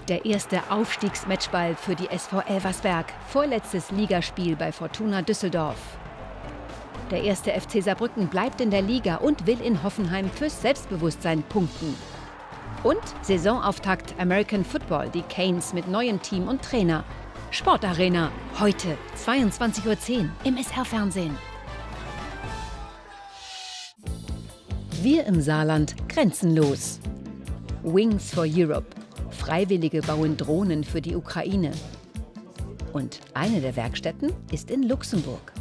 Der erste Aufstiegsmatchball für die SV Elversberg. Vorletztes Ligaspiel bei Fortuna Düsseldorf. Der erste FC Saarbrücken bleibt in der Liga und will in Hoffenheim fürs Selbstbewusstsein punkten. Und Saisonauftakt American Football, die Canes mit neuem Team und Trainer. Sportarena, heute 22:10 Uhr im SR-Fernsehen. Wir im Saarland grenzenlos. Wings for Europe. Freiwillige bauen Drohnen für die Ukraine. Und eine der Werkstätten ist in Luxemburg.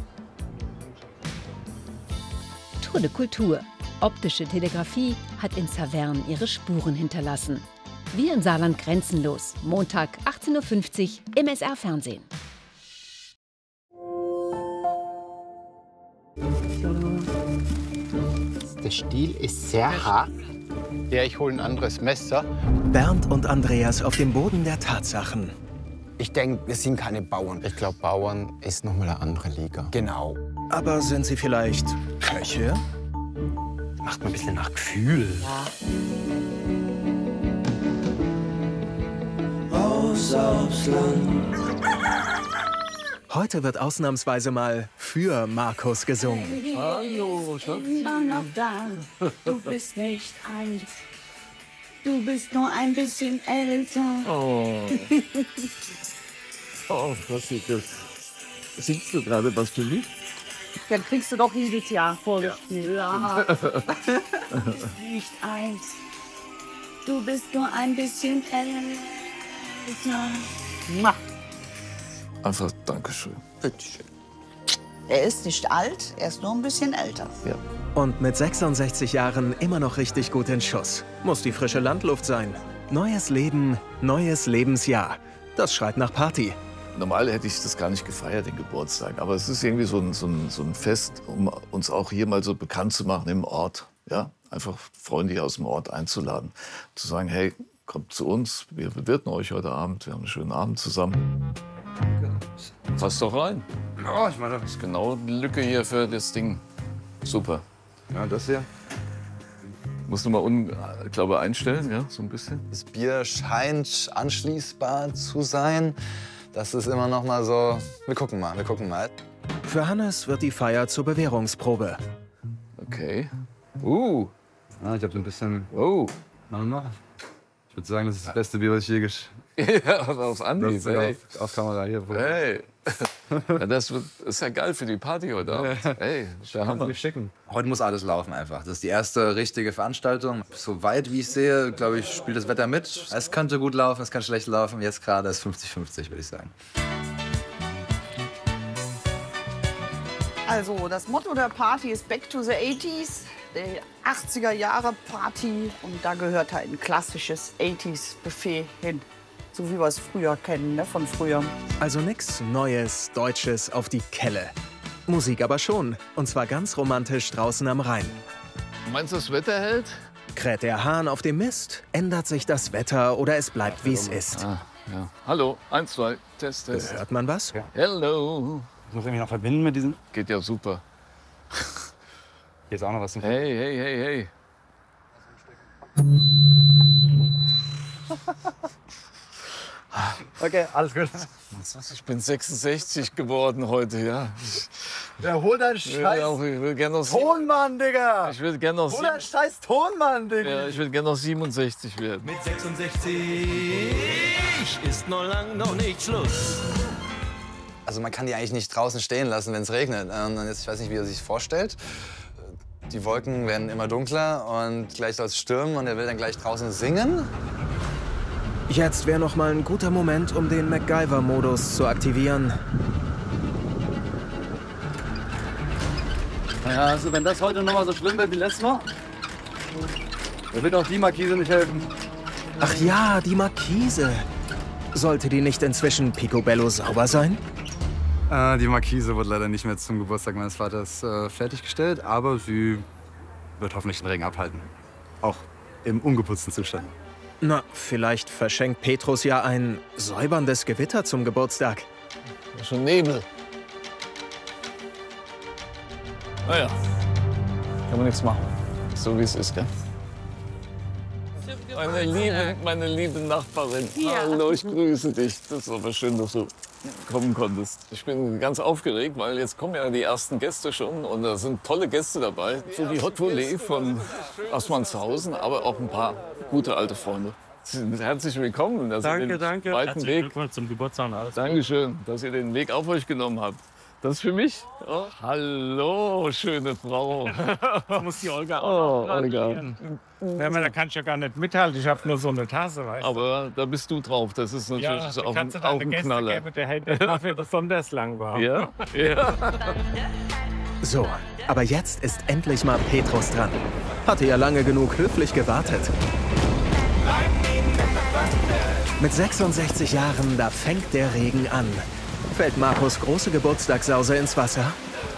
Tour de Kultur. Optische Telegrafie hat in Saverne ihre Spuren hinterlassen. Wir im Saarland grenzenlos. Montag 18:50 Uhr im SR-Fernsehen. Der Stiel ist sehr hart. Ja, ich hole ein anderes Messer. Bernd und Andreas auf dem Boden der Tatsachen. Ich denke, wir sind keine Bauern. Ich glaube, Bauern ist noch mal eine andere Liga. Genau. Aber sind sie vielleicht Köche? Macht man ein bisschen nach Gefühl. Ja. Raus aufs Land. Heute wird ausnahmsweise mal für Markus gesungen. Hallo, Schatz. Immer noch da. Du bist nicht alt. Du bist nur ein bisschen älter. Oh. Oh, was ist das? Singst du gerade was für mich? Dann kriegst du doch jedes Jahr vorgespielt. Ja. Du bist nicht alt. Du bist nur ein bisschen älter. Einfach Dankeschön. Bitteschön. Er ist nicht alt, er ist nur ein bisschen älter. Ja. Und mit 66 Jahren immer noch richtig gut in Schuss. Muss die frische Landluft sein. Neues Leben, neues Lebensjahr. Das schreit nach Party. Normal hätte ich das gar nicht gefeiert, den Geburtstag. Aber es ist irgendwie so ein Fest, um uns auch hier mal so bekannt zu machen im Ort. Ja? Einfach Freunde hier aus dem Ort einzuladen. Zu sagen, hey, kommt zu uns, wir bewirten euch heute Abend, wir haben einen schönen Abend zusammen. Fass doch rein. Ja, ich meine, Das ist genau die Lücke hier für das Ding. Super. ja, das hier. Muss nur mal glaube einstellen, ja, so ein bisschen. Das Bier scheint anschließbar zu sein. Das ist immer noch mal so. Wir gucken mal, wir gucken mal. Für Hannes wird die Feier zur Bewährungsprobe. Okay. Ja, ich habe so ein bisschen. Oh. Ich würde sagen, das ist das beste Bier, was ich je Ja, auf Anhieb, ey. auf Kamera hier. Hey. Ja, das ist ja geil für die Party heute Abend. Hey, der Hammer. schicken. Heute muss alles laufen einfach. Das ist die erste richtige Veranstaltung. Soweit wie ich sehe, glaube ich, spielt das Wetter mit. Es könnte gut laufen, es kann schlecht laufen. Jetzt gerade ist 50-50, würde ich sagen. Also, das Motto der Party ist Back to the 80s, die 80er-Jahre-Party. Und da gehört halt ein klassisches 80s-Buffet hin. So wie wir es früher kennen, ne? Von früher. Also nix Neues, Deutsches auf die Kelle. Musik aber schon. Und zwar ganz romantisch draußen am Rhein. Meinst du, das Wetter hält? Kräht der Hahn auf dem Mist? Ändert sich das Wetter oder es bleibt, wie es ist? Ah, ja. Hallo, 1, 2, Test. Hört man was? Hello. Ich muss mich noch verbinden mit diesem. Geht ja super. Hier ist auch noch was zum. Hey, hey, hey, hey. Okay, alles gut. Ich bin 66 geworden heute, ja. Ja, hol deinen Ich will gerne noch, Tonmann, Digga! ich will gern noch, Hol deinen scheiß Tonmann, Digga! ja, ich will gern noch 67 werden. Mit 66 ist noch lang noch nicht Schluss. Also man kann die eigentlich nicht draußen stehen lassen, wenn es regnet. Und jetzt, ich weiß nicht, wie er sich vorstellt. Die Wolken werden immer dunkler und gleich soll es stürmen und er will dann gleich draußen singen. Jetzt wäre noch mal ein guter Moment, um den MacGyver-Modus zu aktivieren. Ja, also wenn das heute noch mal so schlimm wird wie letztes Mal, dann wird auch die Markise nicht helfen. Ach ja, die Markise. Sollte die nicht inzwischen picobello sauber sein? Die Markise wird leider nicht mehr zum Geburtstag meines Vaters fertiggestellt, aber sie wird hoffentlich den Regen abhalten. Auch im ungeputzten Zustand. Na, vielleicht verschenkt Petrus ja ein säuberndes Gewitter zum Geburtstag. Schon Nebel. Naja, kann man nichts machen. So wie es ist, gell? Meine liebe Nachbarin. Ja. Hallo, ich grüße dich. Das ist aber schön, dass du kommen konntest. Ich bin ganz aufgeregt, weil jetzt kommen ja die ersten Gäste schon und da sind tolle Gäste dabei. So die Hot Volée von Assmannshausen, aber auch ein paar gute alte Freunde. Herzlich willkommen. Dass ihr den Danke. weiten Herzlichen Weg, Glückwunsch zum Geburtstag und alles. Dankeschön, dass ihr den Weg auf euch genommen habt. Das ist für mich. Oh, hallo, schöne Frau. Das muss die Olga auch noch Olga. Ja, da kann ich ja gar nicht mithalten. Ich habe nur so eine Tasse, weißt du. Aber da bist du drauf. Das ist natürlich Ja, auch kannst du auch deine ein Gäste Knaller. geben, der hält den Kaffee besonders lang warm. Ja? Ja. So, aber jetzt ist endlich mal Petrus dran. Hatte ja lange genug höflich gewartet. Mit 66 Jahren, da fängt der Regen an. Fällt Markus große Geburtstagssause ins Wasser?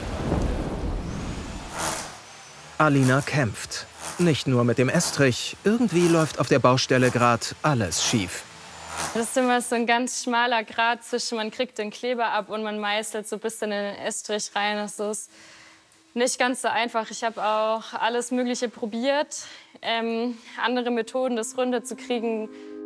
Alina kämpft. Nicht nur mit dem Estrich, irgendwie läuft auf der Baustelle gerade alles schief. Das ist immer so ein ganz schmaler Grat zwischen, man kriegt den Kleber ab und man meißelt so ein bisschen in den Estrich rein. Das ist nicht ganz so einfach. Ich habe auch alles Mögliche probiert, andere Methoden, das runter zu kriegen.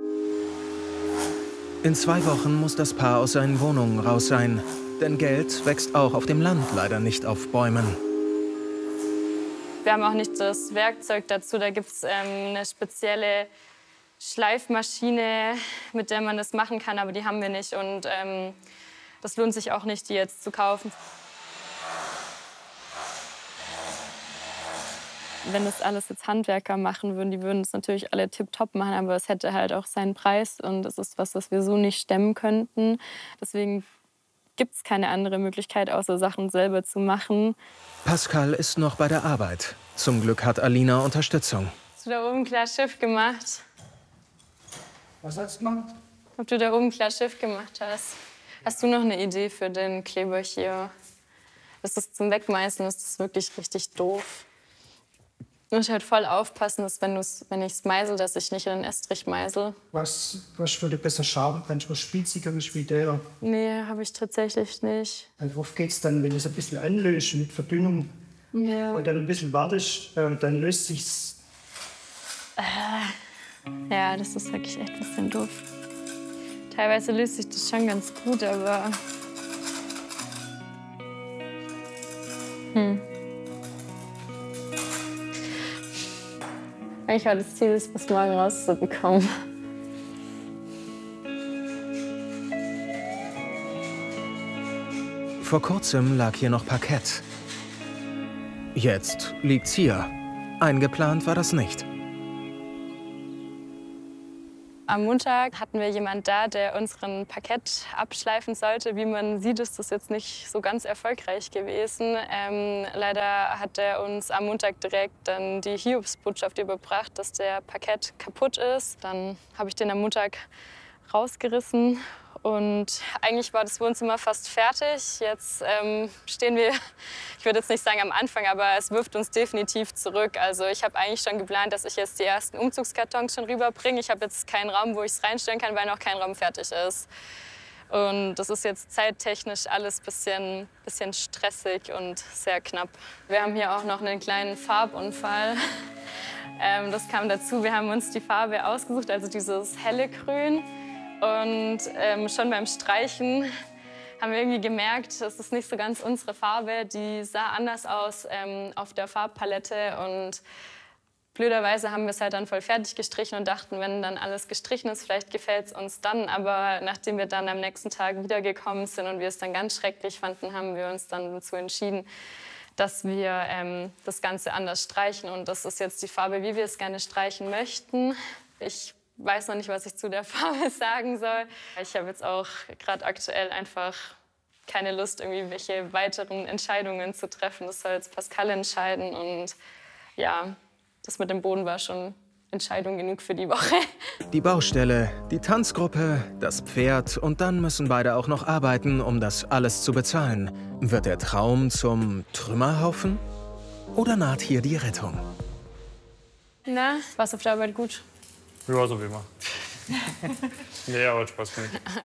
In 2 Wochen muss das Paar aus seinen Wohnungen raus sein. Denn Geld wächst auch auf dem Land leider nicht auf Bäumen. Wir haben auch nicht das Werkzeug dazu. Da gibt es eine spezielle Schleifmaschine, mit der man das machen kann, aber die haben wir nicht. Und das lohnt sich auch nicht, die jetzt zu kaufen. Wenn das alles jetzt Handwerker machen würden, die würden es natürlich alle tipptopp machen, aber es hätte halt auch seinen Preis und das ist was wir so nicht stemmen könnten. Deswegen gibt es keine andere Möglichkeit, außer Sachen selber zu machen. Pascal ist noch bei der Arbeit. Zum Glück hat Alina Unterstützung. Hast du da oben klar Schiff gemacht? Was hast du gemacht? Ob du da oben klar Schiff gemacht hast? Hast du noch eine Idee für den Kleber hier? Das ist zum Wegmeißen, das ist wirklich richtig doof. Du musst halt voll aufpassen, dass wenn ich es meisel, dass ich nicht in den Estrich meisel. Was würde besser schaden, wenn es was spitziger ist wie der? Nee, habe ich tatsächlich nicht. Also worauf geht es dann, wenn es ein bisschen anlöst mit Verdünnung Ja. und dann ein bisschen wartest, dann löst sich's. Ja, das ist wirklich echt ein bisschen doof. Teilweise löst sich das schon ganz gut, aber... Eigentlich war das Ziel, es bis morgen rauszubekommen. Vor kurzem lag hier noch Parkett. Jetzt liegt's hier. Eingeplant war das nicht. Am Montag hatten wir jemanden da, der unseren Parkett abschleifen sollte. Wie man sieht, ist das jetzt nicht so ganz erfolgreich gewesen. Leider hat er uns am Montag direkt dann die Hiobsbotschaft überbracht, dass der Parkett kaputt ist. Dann habe ich den am Montag rausgerissen und eigentlich war das Wohnzimmer fast fertig. Jetzt stehen wir, ich würde jetzt nicht sagen am Anfang, aber es wirft uns definitiv zurück. Also ich habe eigentlich schon geplant, dass ich jetzt die ersten Umzugskartons schon rüberbringe. Ich habe jetzt keinen Raum, wo ich es reinstellen kann, weil noch kein Raum fertig ist. Und das ist jetzt zeittechnisch alles ein bisschen stressig und sehr knapp. Wir haben hier auch noch einen kleinen Farbunfall. Das kam dazu, wir haben uns die Farbe ausgesucht, also dieses helle Grün. Und schon beim Streichen haben wir irgendwie gemerkt, das ist nicht so ganz unsere Farbe. Die sah anders aus auf der Farbpalette. Und blöderweise haben wir es halt dann voll fertig gestrichen und dachten, wenn dann alles gestrichen ist, vielleicht gefällt es uns dann. Aber nachdem wir dann am nächsten Tag wiedergekommen sind und wir es dann ganz schrecklich fanden, haben wir uns dann dazu entschieden, dass wir das Ganze anders streichen. Und das ist jetzt die Farbe, wie wir es gerne streichen möchten. Ich weiß noch nicht, was ich zu der Farbe sagen soll. Ich habe jetzt auch gerade aktuell einfach keine Lust, irgendwie welche weiteren Entscheidungen zu treffen. Das soll jetzt Pascal entscheiden. Und ja, das mit dem Boden war schon Entscheidung genug für die Woche. Die Baustelle, die Tanzgruppe, das Pferd und dann müssen beide auch noch arbeiten, um das alles zu bezahlen. Wird der Traum zum Trümmerhaufen? Oder naht hier die Rettung? Na, war's auf der Arbeit gut? Ja, so wie immer. Ja, aber Spaß gemacht.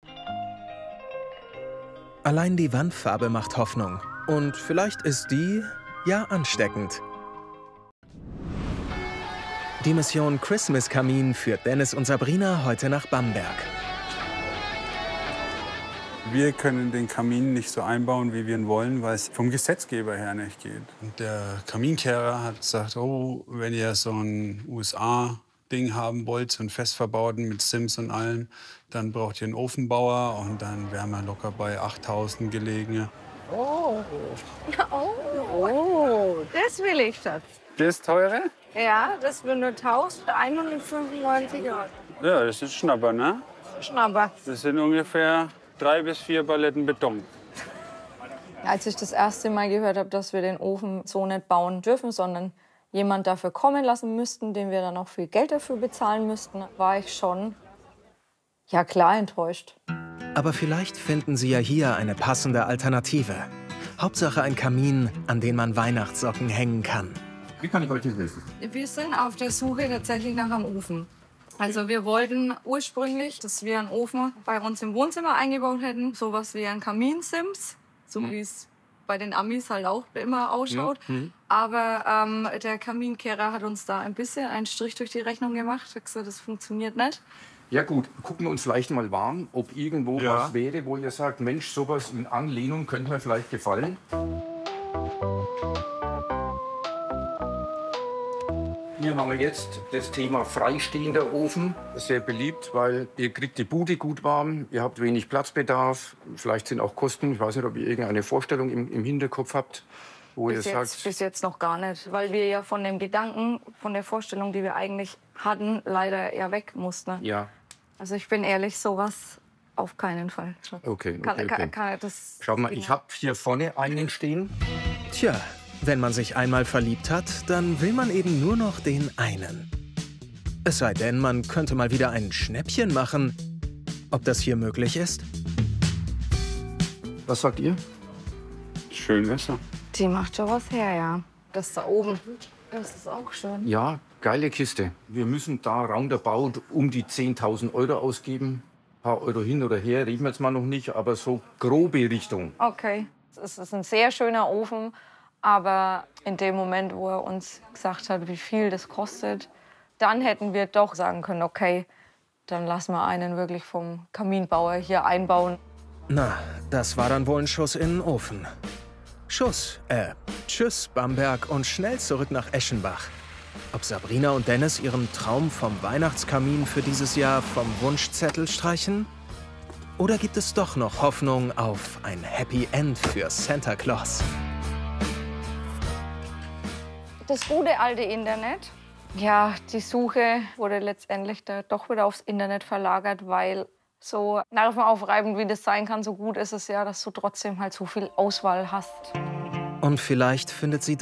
Allein die Wandfarbe macht Hoffnung. Und vielleicht ist die ja ansteckend. Die Mission Christmas-Kamin führt Dennis und Sabrina heute nach Bamberg. Wir können den Kamin nicht so einbauen, wie wir ihn wollen, weil es vom Gesetzgeber her nicht geht. Und der Kaminkehrer hat gesagt, oh, wenn ihr so ein USA-Ding haben wollt, so ein festverbauten mit Sims und allem, dann braucht ihr einen Ofenbauer und dann wären wir locker bei 8.000 gelegen. Oh, das will ich, Schatz. Das teure? Ja, das will nur 1.195 €. Ja, das ist Schnapper, ne? Schnapper. Das sind ungefähr 3 bis 4 Paletten Beton. Als ich das erste Mal gehört habe, dass wir den Ofen so nicht bauen dürfen, sondern jemand dafür kommen lassen müssten, dem wir dann auch viel Geld dafür bezahlen müssten, war ich schon, ja klar, enttäuscht. Aber vielleicht finden Sie ja hier eine passende Alternative. Hauptsache ein Kamin, an den man Weihnachtssocken hängen kann. Wie kann ich euch helfen? Wir sind auf der Suche tatsächlich nach einem Ofen. Also wir wollten ursprünglich, dass wir einen Ofen bei uns im Wohnzimmer eingebaut hätten. Sowas wie ein Kaminsims, so wie es bei den Amis halt auch immer ausschaut. Aber der Kaminkehrer hat uns da ein bisschen einen Strich durch die Rechnung gemacht. Hat gesagt, das funktioniert nicht. Ja gut, gucken wir uns vielleicht mal warm, ob irgendwo was wäre, wo ihr sagt, Mensch, sowas in Anlehnung könnte mir vielleicht gefallen. Hier haben wir jetzt das Thema freistehender Ofen. Sehr beliebt, weil ihr kriegt die Bude gut warm, ihr habt wenig Platzbedarf, vielleicht sind auch Kosten. Ich weiß nicht, ob ihr irgendeine Vorstellung im Hinterkopf habt, wo ihr sagt... Bis jetzt noch gar nicht, weil wir ja von dem Gedanken, von der Vorstellung, die wir eigentlich hatten, leider ja weg mussten. Ja. Also ich bin ehrlich, sowas auf keinen Fall. Okay. Schau mal, ich habe hier vorne einen stehen. Tja, wenn man sich einmal verliebt hat, dann will man eben nur noch den einen. Es sei denn, man könnte mal wieder ein Schnäppchen machen. Ob das hier möglich ist? Was sagt ihr? Schön Messer. Die macht schon was her, ja. Das da oben, das ist auch schön. Ja, geile Kiste. Wir müssen da roundabout um die 10.000 € ausgeben. Ein paar Euro hin oder her, reden wir jetzt mal noch nicht, aber so grobe Richtung. Okay, es ist ein sehr schöner Ofen. Aber in dem Moment, wo er uns gesagt hat, wie viel das kostet, dann hätten wir doch sagen können, okay, dann lassen wir einen wirklich vom Kaminbauer hier einbauen. Na, das war dann wohl ein Schuss in den Ofen. Tschüss Bamberg und schnell zurück nach Eschenbach. Ob Sabrina und Dennis ihren Traum vom Weihnachtskamin für dieses Jahr vom Wunschzettel streichen? Oder gibt es doch noch Hoffnung auf ein Happy End für Santa Claus? Das gute alte Internet. Ja, die Suche wurde letztendlich da doch wieder aufs Internet verlagert, weil so nervenaufreibend wie das sein kann, so gut ist es ja, dass du trotzdem halt so viel Auswahl hast. Und vielleicht findet sie